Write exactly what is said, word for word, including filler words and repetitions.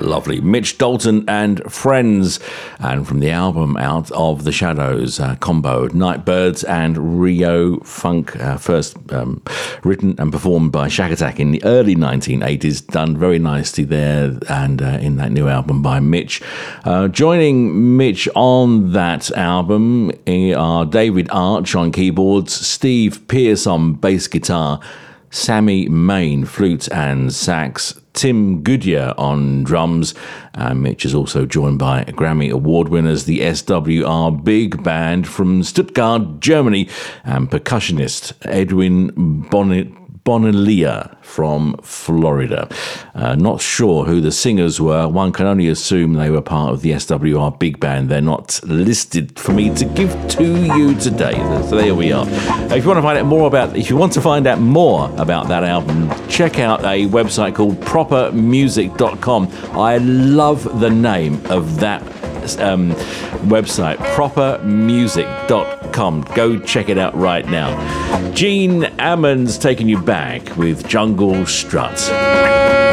Lovely. Mitch Dalton and Friends. And from the album Out of the Shadows, uh, combo, Nightbirds and Rio Funk, uh, first um, written and performed by Shack Attack in the early nineteen eighties, done very nicely there and uh, in that new album by Mitch. Uh, joining Mitch on that album are David Arch on keyboards, Steve Pearce on bass guitar, Sammy Main, flute and sax, Tim Goodyear on drums. Uh, Mitch is also joined by Grammy Award winners, the S W R Big Band from Stuttgart, Germany, and percussionist Edwin Bonnet. Bonilla from Florida. Uh, not sure who the singers were. One can only assume they were part of the S W R Big Band. They're not listed for me to give to you today. So there we are. If you want to find out more about, if you want to find out more about that album, check out a website called proper music dot com. I love the name of that um, website, proper music dot com. Go check it out right now. Gene Ammons taking you back with Jungle Strut.